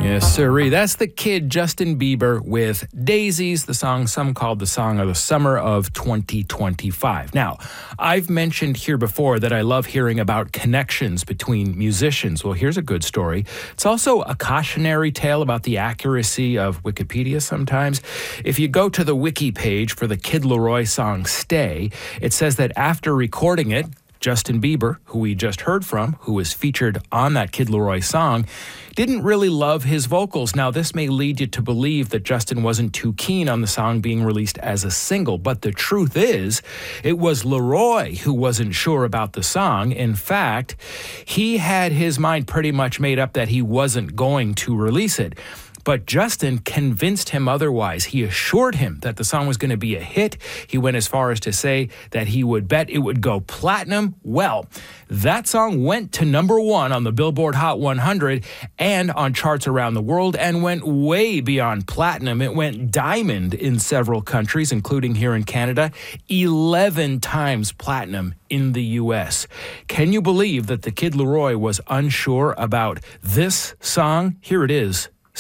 Yes, sirree. That's the kid Justin Bieber with Daisies, the song some called the song of the summer of 2025. Now, I've mentioned here before that I love hearing about connections between musicians. Well, here's a good story. It's also a cautionary tale about the accuracy of Wikipedia sometimes. If you go to the wiki page for the Kid Laroi song Stay, it says that after recording it, Justin Bieber, who we just heard from, who was featured on that Kid Laroi song, didn't really love his vocals. Now, this may lead you to believe that Justin wasn't too keen on the song being released as a single, but the truth is, it was Laroi who wasn't sure about the song. In fact, he had his mind pretty much made up that he wasn't going to release it. But Justin convinced him otherwise. He assured him that the song was going to be a hit. He went as far as to say that he would bet it would go platinum. Well, that song went to #1 on the Billboard Hot 100 and on charts around the world and went way beyond platinum. It went diamond in several countries, including here in Canada, 11 times platinum in the U.S. Can you believe that the Kid Laroi was unsure about this song? Here it is